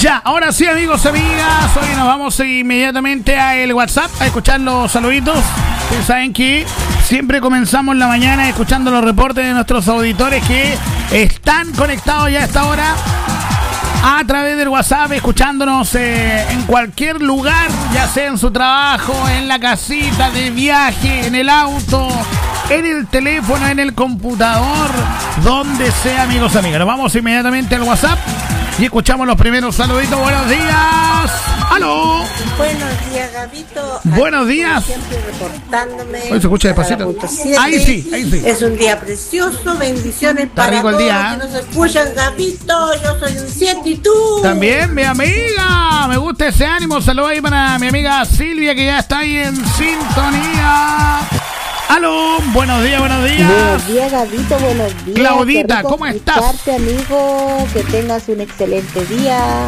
Ya, ahora sí, amigos, amigas, hoy nos vamos inmediatamente a el WhatsApp a escuchar los saluditos. Ustedes saben que siempre comenzamos la mañana escuchando los reportes de nuestros auditores que están conectados ya a esta hora a través del WhatsApp, escuchándonos en cualquier lugar, ya sea en su trabajo, en la casita, de viaje, en el auto, en el teléfono, en el computador, donde sea, amigos, amigas. Nos vamos inmediatamente al WhatsApp y escuchamos los primeros saluditos. Buenos días. ¡Aló! Buenos días, Gabito. Buenos días. Siempre reportándome. Hoy se escucha despacito. Ahí sí, ahí sí. Es un día precioso. Bendiciones para todos que nos escuchan, Gabito. Yo soy un 7 y tú. También, mi amiga. Me gusta ese ánimo. Saludos ahí para mi amiga Silvia, que ya está ahí en sintonía. ¡Aló! Buenos días, buenos días. Buenos días, Gabito, buenos días. Claudita, ¿cómo estás? Amigo, que tengas un excelente día.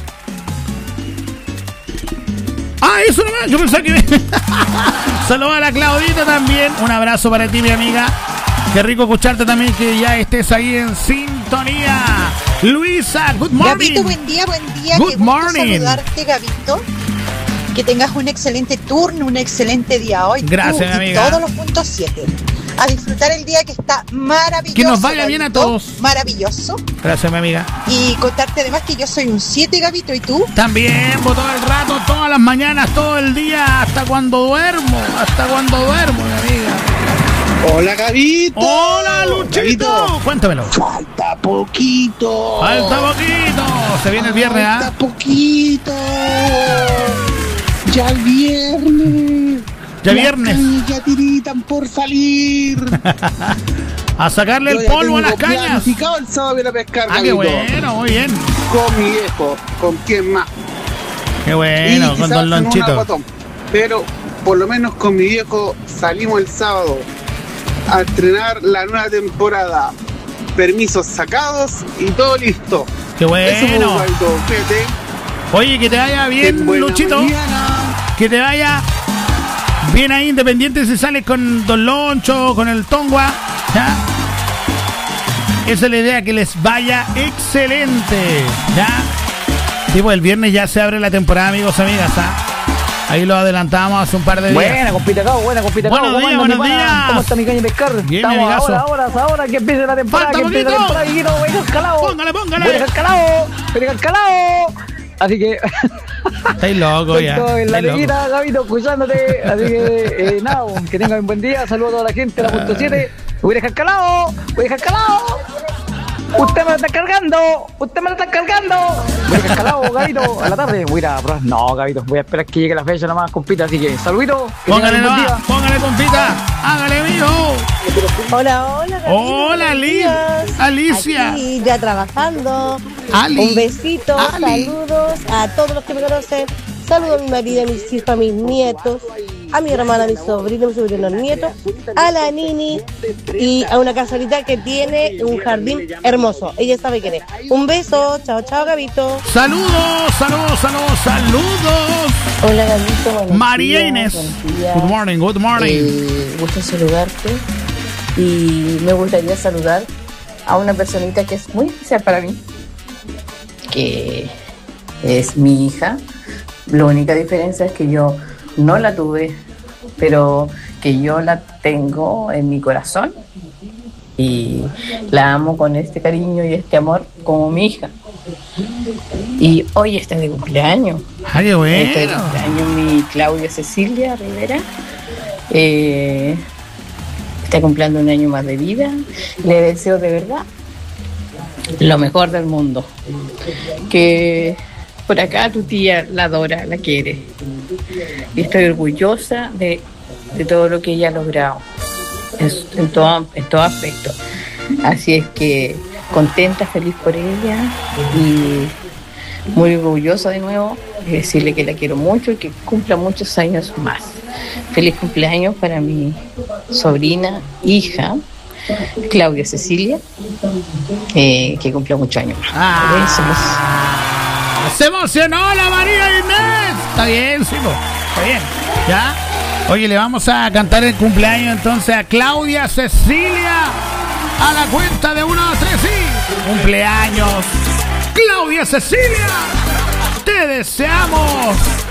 Ah, eso nomás, yo pensaba que... Saludos a la Claudita también. Un abrazo para ti, mi amiga. Qué rico escucharte también, que ya estés ahí en sintonía. Luisa, good morning. Gabito, buen día, buen día. Good morning. Saludarte, Gabito. Que tengas un excelente turno, un excelente día hoy. Gracias, mi amiga. Todos los puntos 7. A disfrutar el día que está maravilloso. Que nos vaya Gabito, bien a todos. Maravilloso. Gracias, mi amiga. Y contarte además que yo soy un 7, Gabito, ¿y tú? También, todo el rato, todas las mañanas, todo el día, hasta cuando duermo, mi amiga. Hola, Gabito. Hola, Luchito. Gabito. Cuéntamelo. Falta poquito. Se viene el viernes, ¿ah? Falta poquito. Ya el viernes. Ya viernes. Ya tiritan por salir. A sacarle el polvo a las cañas. El sábado viene a pescar, ah, qué bueno, muy bien. Con mi viejo, ¿con quién más? Qué bueno, con Don Lonchito. Pero por lo menos con mi viejo salimos el sábado a estrenar la nueva temporada. Permisos sacados y todo listo. Qué bueno. Oye, que te vaya bien, Luchito. Que te vaya bien ahí, independiente si sales con Don Loncho, con el Tongua. ¿Ya? Esa es la idea, que les vaya excelente. ¿Ya? Tipo, el viernes ya se abre la temporada, amigos, amigas. ¿Ah? Ahí lo adelantamos hace un par de días. Buena, compita Cabo, Buenos días. ¿Cómo está mi caña de pescar? Bien, estamos ahora que empiece la temporada. Falta que empiece la temporada, viejito, voy al calao. Póngale. Voy al calao. Así que... Estáis loco ya. Estoy en la tequita, Gabito, escuchándote. Así que, nada, que tengan un buen día. Saludos a toda la gente, la punto 7. Voy a dejar calao. Usted me lo está cargando. Voy a dejar calao, Gabito, a la tarde. Voy a ir a probar. No, Gabito, voy a esperar que llegue la fecha nomás, compita. Así que, saludito. Póngale, compita. Hágale, mijo. Hola, Gabito. Hola, Alicia. Aquí ya trabajando. Ali. Un besito, saludos a todos los que me conocen. Saludos a mi marido, a mis hijos, a mis nietos, a mi hermana, a mi sobrinos nietos, a la Nini y a una caserita que tiene un jardín hermoso. Ella sabe quién es. Un beso, chao, Gabito. Saludos. Hola, Gabito. María Inés. Good morning. Gusto saludarte y me gustaría saludar a una personita que es muy especial para mí, que es mi hija. La única diferencia es que yo no la tuve, pero que yo la tengo en mi corazón y la amo con este cariño y este amor como mi hija. Y hoy está de cumpleaños. ¡Ay, qué bueno! Está de cumpleaños mi Claudia Cecilia Rivera. Está cumpliendo un año más de vida. Le deseo de verdad lo mejor del mundo. Que por acá tu tía la adora, la quiere. Y estoy orgullosa de todo lo que ella ha logrado en todo aspecto. Así es que contenta, feliz por ella y muy orgullosa de nuevo de decirle que la quiero mucho y que cumpla muchos años más. Feliz cumpleaños para mi sobrina, hija, Claudia Cecilia, que cumple muchos años más. Se emocionó la María Inés. Está bien, sí, está bien. ¿Ya? Oye, le vamos a cantar el cumpleaños entonces a Claudia Cecilia. A la cuenta de 1, 2, 3, sí. Cumpleaños, Claudia Cecilia. te deseamos